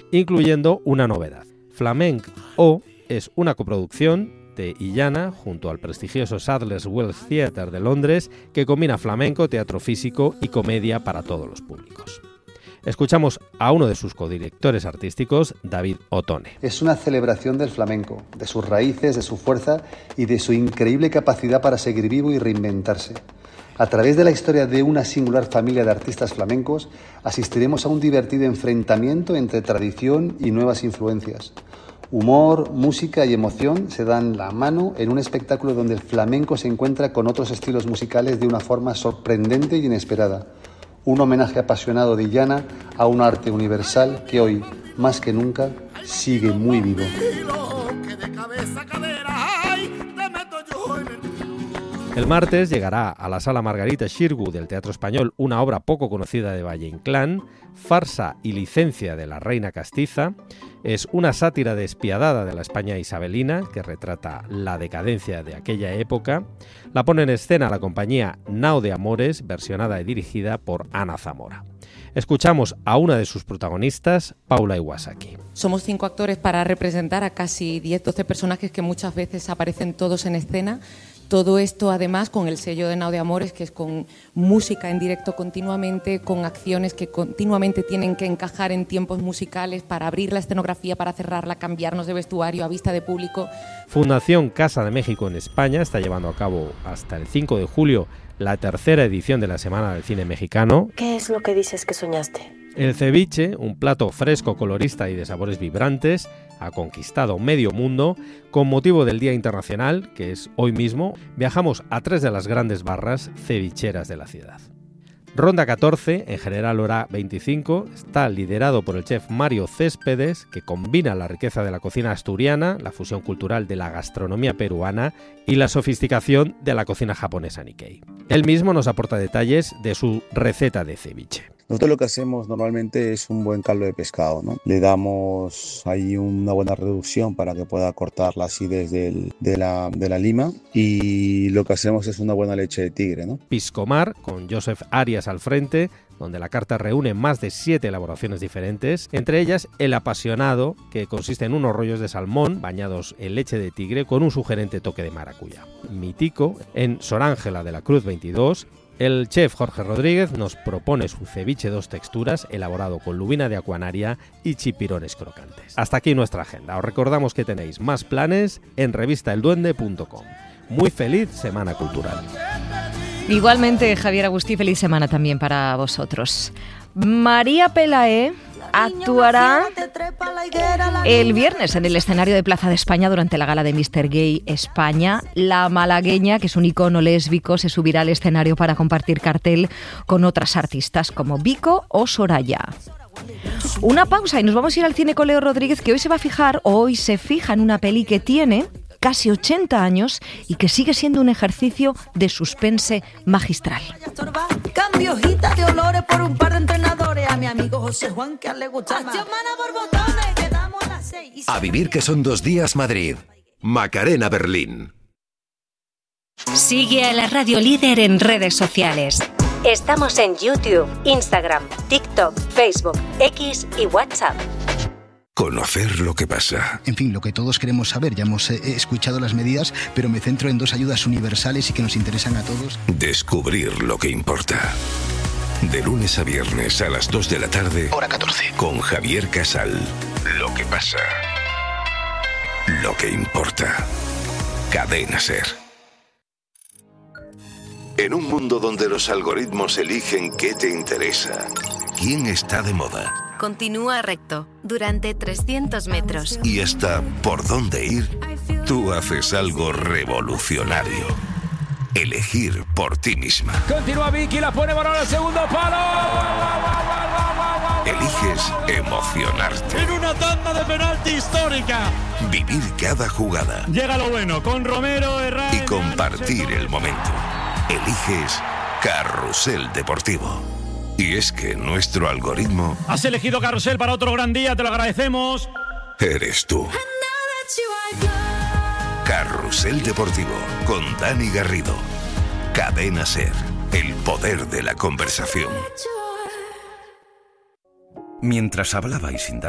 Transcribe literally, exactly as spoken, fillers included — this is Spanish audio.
incluyendo una novedad. Flamenc O es una coproducción de Illana junto al prestigioso Sadler's Wells Theatre de Londres, que combina flamenco, teatro físico y comedia para todos los públicos. Escuchamos a uno de sus codirectores artísticos, David Ottone. Es una celebración del flamenco, de sus raíces, de su fuerza y de su increíble capacidad para seguir vivo y reinventarse. A través de la historia de una singular familia de artistas flamencos, asistiremos a un divertido enfrentamiento entre tradición y nuevas influencias. Humor, música y emoción se dan la mano en un espectáculo donde el flamenco se encuentra con otros estilos musicales de una forma sorprendente y inesperada. Un homenaje apasionado de Illana a un arte universal que hoy, más que nunca, sigue muy vivo. El martes llegará a la Sala Margarita Xirgu del Teatro Español una obra poco conocida de Valle Inclán, Farsa y licencia de la reina castiza. Es una sátira despiadada de la España isabelina que retrata la decadencia de aquella época. La pone en escena la compañía Nao de Amores, versionada y dirigida por Ana Zamora. Escuchamos a una de sus protagonistas, Paula Iwasaki. Somos cinco actores para representar a casi diez doce personajes que muchas veces aparecen todos en escena. Todo esto, además, con el sello de Nao de Amores, que es con música en directo continuamente, con acciones que continuamente tienen que encajar en tiempos musicales para abrir la escenografía, para cerrarla, cambiarnos de vestuario a vista de público. Fundación Casa de México en España está llevando a cabo hasta el cinco de julio la tercera edición de la Semana del Cine Mexicano. ¿Qué es lo que dices que soñaste? El ceviche, un plato fresco, colorista y de sabores vibrantes, ha conquistado medio mundo. Con motivo del Día Internacional, que es hoy mismo, viajamos a tres de las grandes barras cevicheras de la ciudad. Ronda catorce, en General Hora veinticinco, está liderado por el chef Mario Céspedes, que combina la riqueza de la cocina asturiana, la fusión cultural de la gastronomía peruana y la sofisticación de la cocina japonesa Nikkei. Él mismo nos aporta detalles de su receta de ceviche. Nosotros lo que hacemos normalmente es un buen caldo de pescado, ¿no? Le damos ahí una buena reducción para que pueda cortar la acidez del, de, la, de la lima, y lo que hacemos es una buena leche de tigre, ¿no? Piscomar, con Joseph Arias al frente, donde la carta reúne más de siete elaboraciones diferentes, entre ellas el apasionado, que consiste en unos rollos de salmón bañados en leche de tigre con un sugerente toque de maracuyá. Mitico, en Sor Ángela de la Cruz veintidós, el chef Jorge Rodríguez nos propone su ceviche dos texturas elaborado con lubina de acuanaria y chipirones crocantes. Hasta aquí nuestra agenda. Os recordamos que tenéis más planes en revista el duende punto com. Muy feliz Semana Cultural. Igualmente, Javier Agustí, feliz semana también para vosotros. María Pelae actuará el viernes en el escenario de Plaza de España durante la gala de míster Gay España. La malagueña, que es un icono lésbico, se subirá al escenario para compartir cartel con otras artistas como Vico o Soraya. Una pausa y nos vamos a ir al cine con Leo Rodríguez, que hoy se va a fijar, o hoy se fija en una peli que tiene casi ochenta años y que sigue siendo un ejercicio de suspense magistral. Cambio hojita de olores por un par de entrenadores. A mi amigo José Juan, que a él le gusta más. A vivir que son dos días Madrid. Macarena Berlín. Sigue a la Radio Líder en redes sociales. Estamos en YouTube, Instagram, TikTok, Facebook, X y WhatsApp. Conocer lo que pasa. En fin, lo que todos queremos saber. Ya hemos eh, escuchado las medidas, pero me centro en dos ayudas universales y que nos interesan a todos. Descubrir lo que importa. De lunes a viernes a las dos de la tarde. Hora catorce. Con Javier Casal. Lo que pasa. Lo que importa. Cadena SER. En un mundo donde los algoritmos eligen qué te interesa, quién está de moda, continúa recto durante trescientos metros. y hasta por dónde ir, tú haces algo revolucionario. Elegir por ti misma. Continúa Vicky, la pone Morón al segundo palo. Eliges emocionarte. En una tanda de penalti histórica. Vivir cada jugada. Llega lo bueno con Romero, Herrera y compartir el momento. Eliges Carrusel Deportivo. Y es que nuestro algoritmo... Has elegido Carrusel para otro gran día, te lo agradecemos. Eres tú. Carrusel Deportivo con Dani Garrido. Cadena SER. El poder de la conversación. Mientras hablaba y sin dar